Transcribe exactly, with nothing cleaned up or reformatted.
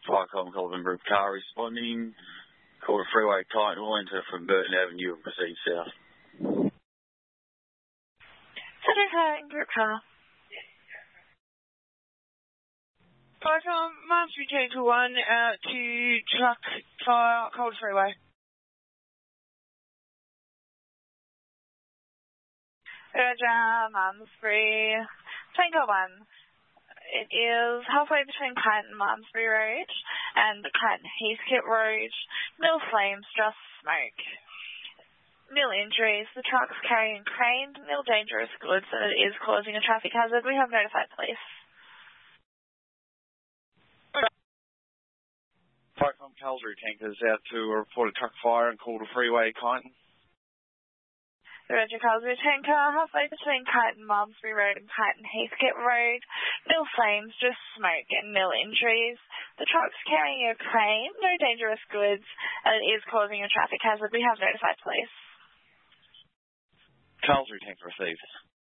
Firecom Colvin Group car responding. Call the freeway Titan will enter from Burton Avenue and proceed south. Center Titan Group car. Firecom, Mars three two two one out to truck fire Cold Freeway. Roger, Malmesbury, Tango one. It is halfway between Clayton and Malmesbury Road and Clayton Heathcote Road. Nil flames, just smoke. Nil injuries. The truck's carrying crane, nil dangerous goods, and it is causing a traffic hazard. We have notified police. Firecom Calgary tankers out to report a truck fire and call the freeway Kyneton. Roger, Calgary tanker, halfway between Kyneton, Malmesbury Road and Kyneton Heathcote Road. Nil flames, just smoke and nil injuries. The truck's carrying a crane, no dangerous goods, and it is causing a traffic hazard. We have notified police. Calgary tanker received.